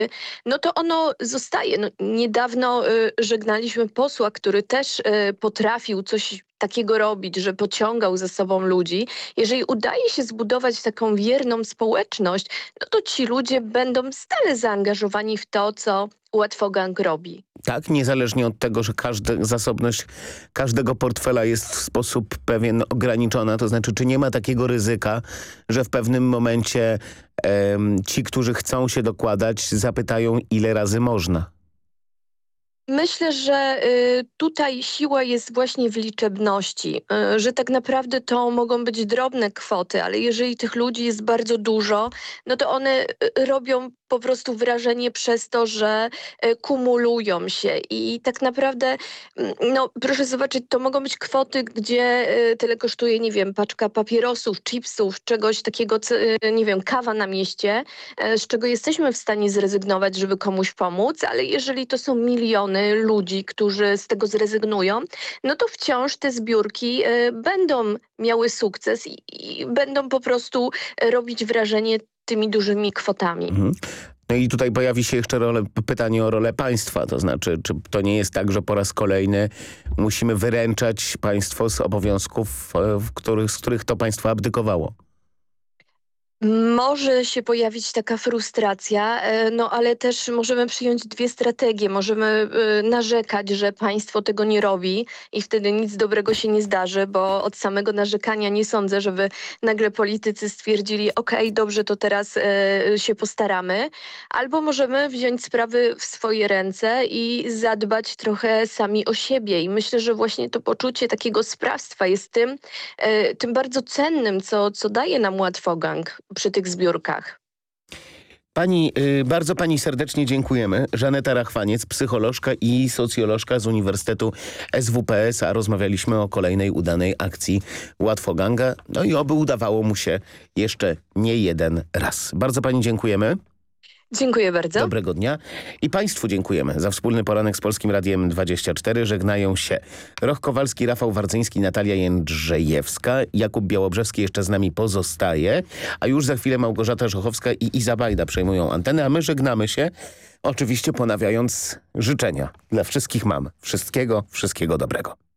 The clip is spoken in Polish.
no to ono zostaje. No, niedawno żegnaliśmy posła, który też potrafił coś takiego robić, że pociągał ze sobą ludzi. Jeżeli udaje się zbudować taką wierną społeczność, no to ci ludzie będą stale zaangażowani w to, co Łatwogang robi. Tak, niezależnie od tego, że zasobność każdego portfela jest w sposób pewien ograniczona, to znaczy, czy nie ma takiego ryzyka, że w pewnym momencie ci, którzy chcą się dokładać, zapytają, ile razy można? Myślę, że tutaj siła jest właśnie w liczebności, że tak naprawdę to mogą być drobne kwoty, ale jeżeli tych ludzi jest bardzo dużo, no to one robią po prostu wrażenie przez to, że kumulują się i tak naprawdę, no proszę zobaczyć, to mogą być kwoty, gdzie tyle kosztuje, nie wiem, paczka papierosów, chipsów, czegoś takiego, nie wiem, kawa na mieście, z czego jesteśmy w stanie zrezygnować, żeby komuś pomóc, ale jeżeli to są miliony ludzi, którzy z tego zrezygnują, no to wciąż te zbiórki będą miały sukces i będą po prostu robić wrażenie tymi dużymi kwotami. Mhm. No i tutaj pojawi się jeszcze pytanie o rolę państwa, to znaczy, czy to nie jest tak, że po raz kolejny musimy wyręczać państwo z obowiązków, z których to państwo abdykowało? Może się pojawić taka frustracja, no ale też możemy przyjąć dwie strategie. Możemy narzekać, że państwo tego nie robi i wtedy nic dobrego się nie zdarzy, bo od samego narzekania nie sądzę, żeby nagle politycy stwierdzili, okej, dobrze, to teraz się postaramy. Albo możemy wziąć sprawy w swoje ręce i zadbać trochę sami o siebie. I myślę, że właśnie to poczucie takiego sprawstwa jest tym bardzo cennym, co daje nam Łatwogang przy tych zbiórkach. Bardzo pani serdecznie dziękujemy. Żaneta Rachwaniec, psycholożka i socjolożka z Uniwersytetu SWPS, a rozmawialiśmy o kolejnej udanej akcji Łatwoganga. No i oby udawało mu się jeszcze nie jeden raz. Bardzo pani dziękujemy. Dziękuję bardzo. Dobrego dnia. I państwu dziękujemy za wspólny poranek z Polskim Radiem 24. Żegnają się Roch Kowalski, Rafał Wardzyński, Natalia Jędrzejewska. Jakub Białobrzewski jeszcze z nami pozostaje. A już za chwilę Małgorzata Żochowska i Iza Bajda przejmują antenę, a my żegnamy się, oczywiście ponawiając życzenia dla wszystkich mam. Wszystkiego dobrego.